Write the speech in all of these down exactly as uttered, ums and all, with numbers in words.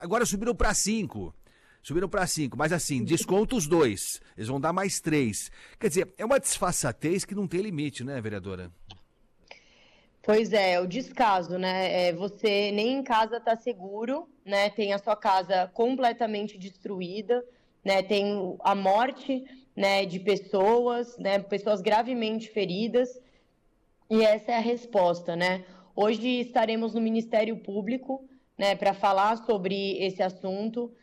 Agora subiram para cinco. Subiram para cinco, mas assim, desconta os dois. Eles vão dar mais três. Quer dizer, é uma desfaçatez que não tem limite, né, vereadora? Pois é, o descaso, né? É, você nem em casa está seguro, né? Tem a sua casa completamente destruída, né? Tem a morte, né, de pessoas, né? Pessoas gravemente feridas. E essa é a resposta, né? Hoje estaremos no Ministério Público, né, para falar sobre esse assunto,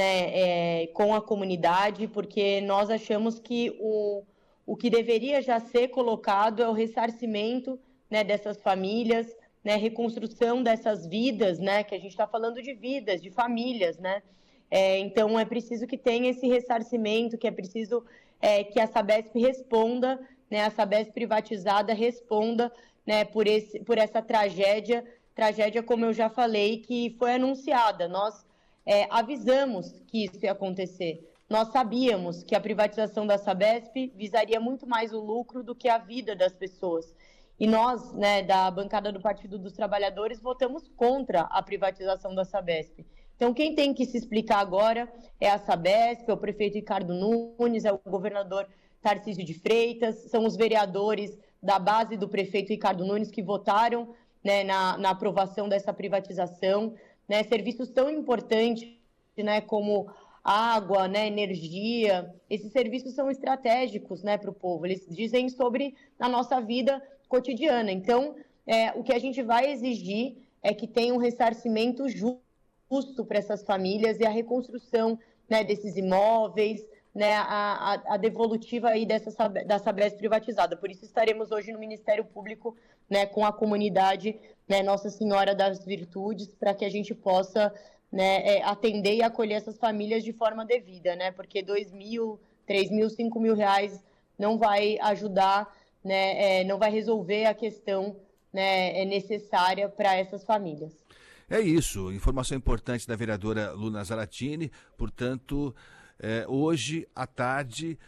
né, é, com a comunidade, porque nós achamos que o, o que deveria já ser colocado é o ressarcimento, né, dessas famílias, né, reconstrução dessas vidas, né, que a gente está falando de vidas, de famílias, né? É, então é preciso que tenha esse ressarcimento, que é preciso é, que a Sabesp responda, né, a Sabesp privatizada responda, né, por, esse, por essa tragédia, tragédia, como eu já falei, que foi anunciada. Nós é, avisamos que isso ia acontecer. Nós sabíamos que a privatização da Sabesp visaria muito mais o lucro do que a vida das pessoas. E nós, né, da bancada do Partido dos Trabalhadores, votamos contra a privatização da Sabesp. Então, quem tem que se explicar agora é a Sabesp, é o prefeito Ricardo Nunes, é o governador Tarcísio de Freitas, são os vereadores da base do prefeito Ricardo Nunes que votaram, né, na, na aprovação dessa privatização, né, serviços tão importantes, né, como água, né, energia, esses serviços são estratégicos, né, para o povo, eles dizem sobre a nossa vida cotidiana. Então, é, o que a gente vai exigir é que tenha um ressarcimento justo para essas famílias e a reconstrução, né, desses imóveis, né, a, a, a devolutiva aí dessa, da Sabesp privatizada. Por isso estaremos hoje no Ministério Público, né, com a comunidade, né, Nossa Senhora das Virtudes, para que a gente possa, né, é, atender e acolher essas famílias de forma devida, né, porque dois mil, três mil, cinco mil reais não vai ajudar, né, é, não vai resolver a questão, né, é necessária para essas famílias. É isso, informação importante da vereadora Luna Zaratini, portanto, é, hoje à tarde,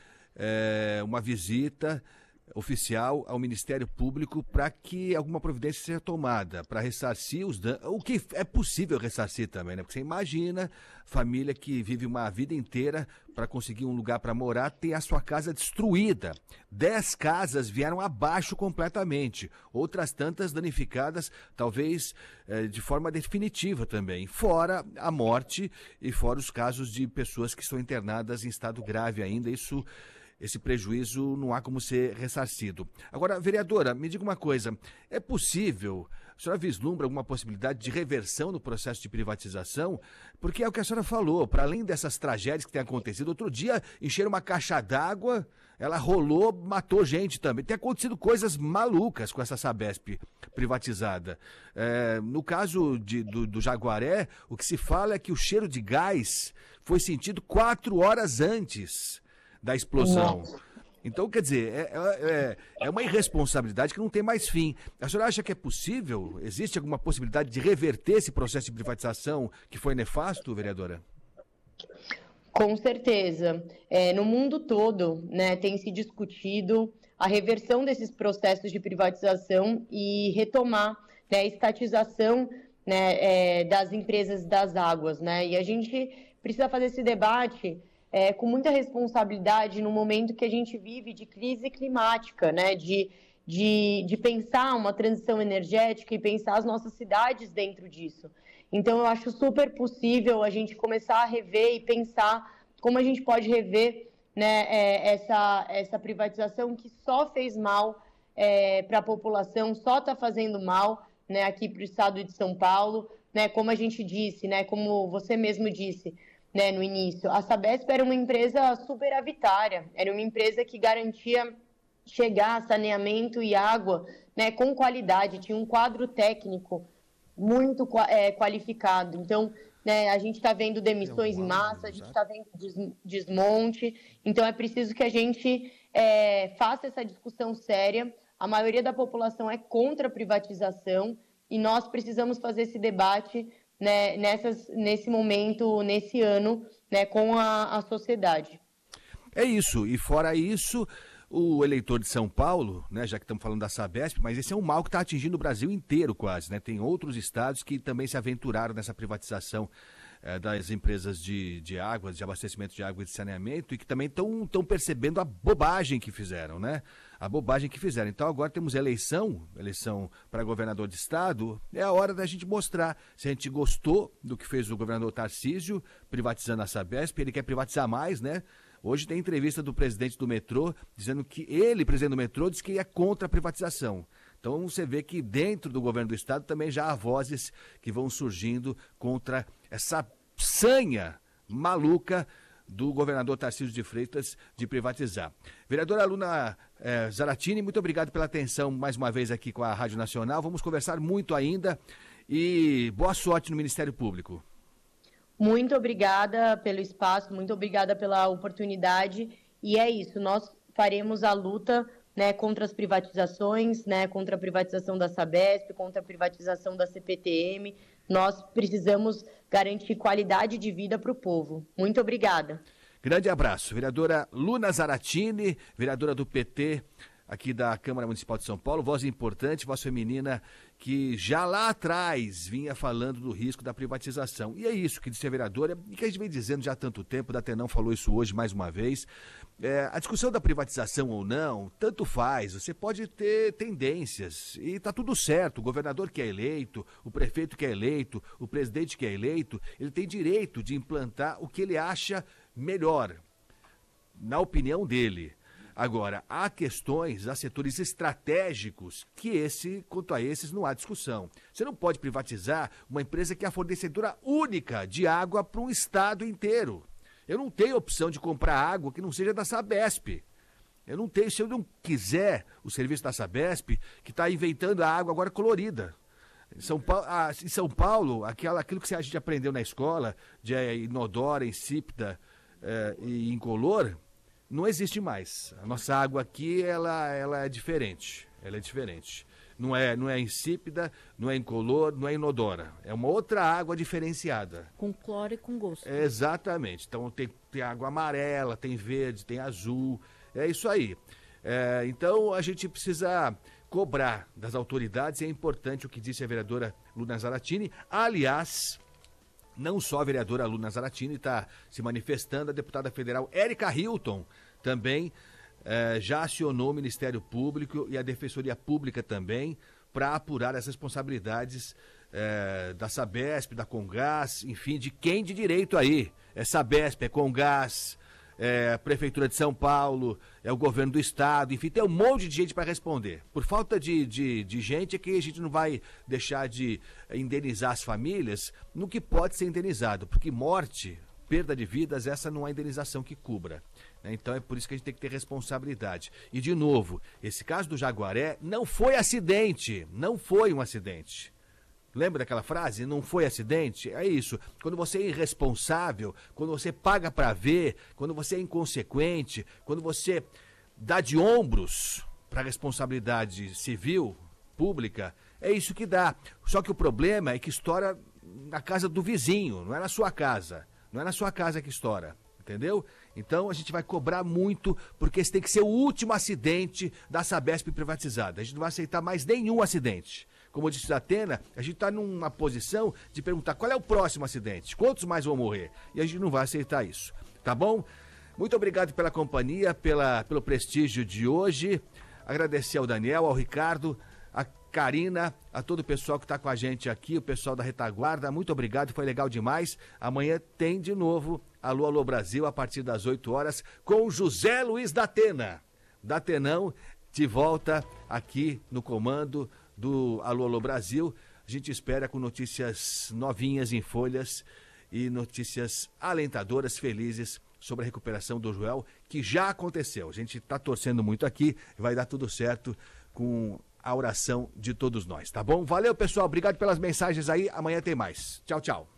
é, uma visita oficial ao Ministério Público para que alguma providência seja tomada, para ressarcir os danos, o que é possível ressarcir também, né? Porque você imagina, família que vive uma vida inteira para conseguir um lugar para morar, tem a sua casa destruída. Dez casas vieram abaixo completamente, outras tantas danificadas, talvez eh, de forma definitiva também, fora a morte e fora os casos de pessoas que estão internadas em estado grave ainda, isso... Esse prejuízo não há como ser ressarcido. Agora, vereadora, me diga uma coisa, é possível, a senhora vislumbra alguma possibilidade de reversão no processo de privatização? Porque é o que a senhora falou, para além dessas tragédias que têm acontecido, outro dia encheram uma caixa d'água, ela rolou, matou gente também. Tem acontecido coisas malucas com essa Sabesp privatizada. É, no caso de, do, do Jaguaré, o que se fala é que o cheiro de gás foi sentido quatro horas antes da explosão. Então, quer dizer, é, é, é uma irresponsabilidade que não tem mais fim. A senhora acha que é possível? Existe alguma possibilidade de reverter esse processo de privatização que foi nefasto, vereadora? Com certeza. É, no mundo todo, né, tem se discutido a reversão desses processos de privatização e retomar, né, a estatização, né, é, das empresas das águas, né? E a gente precisa fazer esse debate É, com muita responsabilidade no momento que a gente vive de crise climática, né? de, de, de pensar uma transição energética e pensar as nossas cidades dentro disso. Então, eu acho super possível a gente começar a rever e pensar como a gente pode rever, né, é, essa, essa privatização que só fez mal é, para a população, só está fazendo mal, né, aqui para o estado de São Paulo, né, como a gente disse, né, como você mesmo disse, né, no início, a Sabesp era uma empresa superavitária, era uma empresa que garantia chegar saneamento e água, né, com qualidade, tinha um quadro técnico muito é, qualificado. Então, né, a gente está vendo demissões em massa, a gente está vendo des- desmonte, então é preciso que a gente é, faça essa discussão séria. A maioria da população é contra a privatização e nós precisamos fazer esse debate, né, nessas, nesse momento, nesse ano, né, com a, a sociedade. É isso, e fora isso, o eleitor de São Paulo, né, já que estamos falando da Sabesp, mas esse é um mal que está atingindo o Brasil inteiro quase, né? Tem outros estados que também se aventuraram nessa privatização é, das empresas de, de água, de abastecimento de água e de saneamento, e que também estão percebendo a bobagem que fizeram, né? A bobagem que fizeram. Então agora temos eleição, eleição para governador de estado, é a hora da gente mostrar se a gente gostou do que fez o governador Tarcísio, privatizando a Sabesp. Ele quer privatizar mais, né? Hoje tem entrevista do presidente do metrô, dizendo que ele, presidente do metrô, diz que é contra a privatização. Então você vê que dentro do governo do estado também já há vozes que vão surgindo contra essa sanha maluca do governador Tarcísio de Freitas de privatizar. Vereadora Luna eh, Zaratini, muito obrigado pela atenção mais uma vez aqui com a Rádio Nacional. Vamos conversar muito ainda e boa sorte no Ministério Público. Muito obrigada pelo espaço, muito obrigada pela oportunidade. E é isso, nós faremos a luta, né, contra as privatizações, né, contra a privatização da Sabesp, contra a privatização da C P T M. Nós precisamos garantir qualidade de vida para o povo. Muito obrigada. Grande abraço. Vereadora Luna Zaratini, vereadora do P T aqui da Câmara Municipal de São Paulo, voz importante, voz feminina, que já lá atrás vinha falando do risco da privatização. E é isso que disse a vereadora, e que a gente vem dizendo já há tanto tempo, o Datenão falou isso hoje mais uma vez. É, a discussão da privatização ou não, tanto faz, você pode ter tendências, e está tudo certo, o governador que é eleito, o prefeito que é eleito, o presidente que é eleito, ele tem direito de implantar o que ele acha melhor, na opinião dele. Agora, há questões, há setores estratégicos que esse, quanto a esses, não há discussão. Você não pode privatizar uma empresa que é a fornecedora única de água para um estado inteiro. Eu não tenho opção de comprar água que não seja da Sabesp. Eu não tenho, se eu não quiser o serviço da Sabesp, que está inventando a água agora colorida. Em São Paulo, ah, em São Paulo aquela, aquilo que a gente aprendeu na escola, de é, inodora, insípida é, e incolor, não existe mais. A nossa água aqui, ela, ela é diferente. Ela é diferente. Não é, não é insípida, não é incolor, não é inodora. É uma outra água diferenciada. Com cloro e com gosto. É, exatamente. Então tem, tem água amarela, tem verde, tem azul. É isso aí. É, então a gente precisa cobrar das autoridades. É importante o que disse a vereadora Luna Zaratini. Aliás, não só a vereadora Luna Zaratini está se manifestando, a deputada federal Érica Hilton também eh, já acionou o Ministério Público e a Defensoria Pública também para apurar as responsabilidades eh, da Sabesp, da Comgás, enfim, de quem de direito aí. É Sabesp, é Comgás, é a Prefeitura de São Paulo, é o governo do estado, enfim, tem um monte de gente para responder. Por falta de, de, de gente é que a gente não vai deixar de indenizar as famílias no que pode ser indenizado, porque morte, perda de vidas, essa não há indenização que cubra. Né? Então é por isso que a gente tem que ter responsabilidade. E de novo, esse caso do Jaguaré não foi acidente, não foi um acidente. Lembra daquela frase? Não foi acidente? É isso. Quando você é irresponsável, quando você paga para ver, quando você é inconsequente, quando você dá de ombros para a responsabilidade civil, pública, é isso que dá. Só que o problema é que estoura na casa do vizinho, não é na sua casa. Não é na sua casa que estoura. Entendeu? Então a gente vai cobrar muito, porque esse tem que ser o último acidente da Sabesp privatizada. A gente não vai aceitar mais nenhum acidente. Como disse a Atena, a gente está numa posição de perguntar qual é o próximo acidente, quantos mais vão morrer? E a gente não vai aceitar isso, tá bom? Muito obrigado pela companhia, pela, pelo prestígio de hoje. Agradecer ao Daniel, ao Ricardo, a Karina, a todo o pessoal que está com a gente aqui, o pessoal da retaguarda. Muito obrigado, foi legal demais. Amanhã tem de novo Alô, Alô Brasil, a partir das oito horas, com José Luiz da Atena. Da Atenão, de volta aqui no comando do Alô, Alô Brasil. A gente espera com notícias novinhas em folhas e notícias alentadoras, felizes sobre a recuperação do Joel, que já aconteceu. A gente está torcendo muito aqui, vai dar tudo certo com a oração de todos nós, tá bom? Valeu, pessoal, obrigado pelas mensagens aí, amanhã tem mais. Tchau, tchau.